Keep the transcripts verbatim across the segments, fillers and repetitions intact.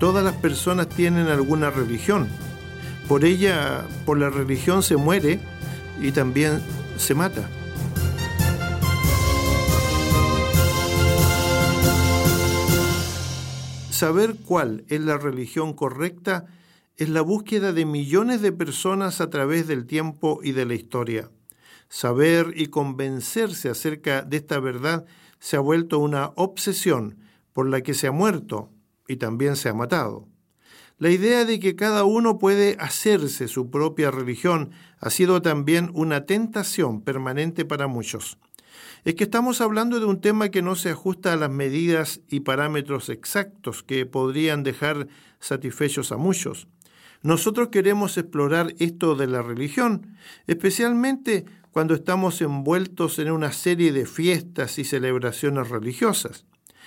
Todas las personas tienen alguna religión. Por ella, por la religión se muere y también se mata. Saber cuál es la religión correcta es la búsqueda de millones de personas a través del tiempo y de la historia. Saber y convencerse acerca de esta verdad se ha vuelto una obsesión por la que se ha muerto y también se ha matado. La idea de que cada uno puede hacerse su propia religión ha sido también una tentación permanente para muchos. Es que estamos hablando de un tema que no se ajusta a las medidas y parámetros exactos que podrían dejar satisfechos a muchos. Nosotros queremos explorar esto de la religión, especialmente cuando estamos envueltos en una serie de fiestas y celebraciones religiosas.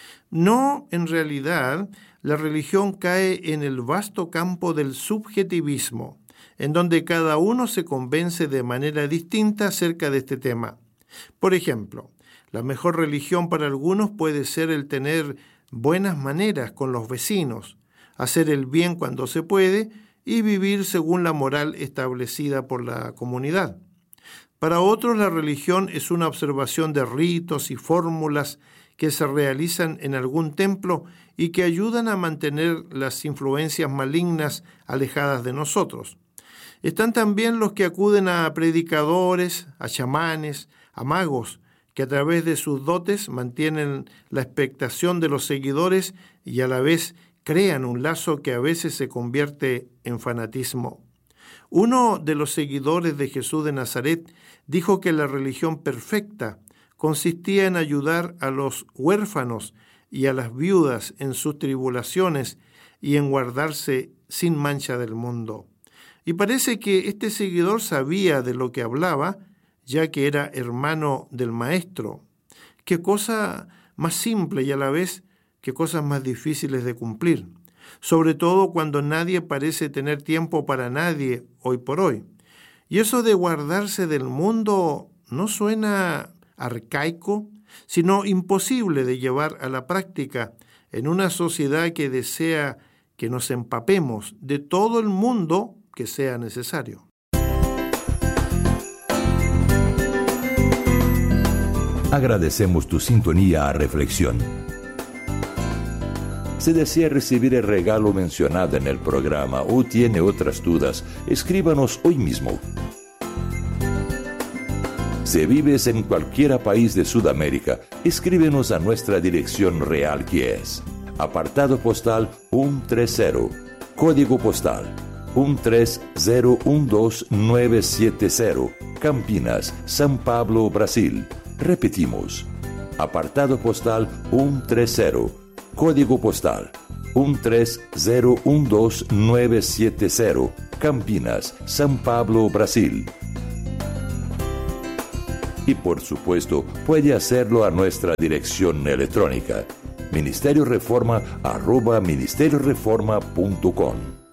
No, en realidad, la religión cae en el vasto campo del subjetivismo, en donde cada uno se convence de manera distinta acerca de este tema. Por ejemplo, la mejor religión para algunos puede ser el tener buenas maneras con los vecinos, hacer el bien cuando se puede y vivir según la moral establecida por la comunidad. Para otros, la religión es una observación de ritos y fórmulas que se realizan en algún templo y que ayudan a mantener las influencias malignas alejadas de nosotros. Están también los que acuden a predicadores, a chamanes, a magos, que a través de sus dotes mantienen la expectación de los seguidores y a la vez crean un lazo que a veces se convierte en fanatismo. Uno de los seguidores de Jesús de Nazaret dijo que la religión perfecta consistía en ayudar a los huérfanos y a las viudas en sus tribulaciones y en guardarse sin mancha del mundo. Y parece que este seguidor sabía de lo que hablaba, ya que era hermano del maestro. Qué cosa más simple y a la vez qué cosas más difíciles de cumplir, sobre todo cuando nadie parece tener tiempo para nadie hoy por hoy. Y eso de guardarse del mundo no suena arcaico, sino imposible de llevar a la práctica en una sociedad que desea que nos empapemos de todo el mundo que sea necesario. Agradecemos tu sintonía a Reflexión. Si desea recibir el regalo mencionado en el programa o tiene otras dudas, escríbanos hoy mismo. Si vives en cualquier país de Sudamérica, escríbenos a nuestra dirección real, que es apartado postal ciento treinta, código postal uno tres cero uno dos nueve siete cero, Campinas, São Paulo, Brasil. Repetimos, apartado postal ciento treinta, código postal uno tres cero uno dos nueve siete cero, Campinas, São Paulo, Brasil. Y por supuesto, puede hacerlo a nuestra dirección electrónica, ministerio reforma arroba ministerio reforma punto com.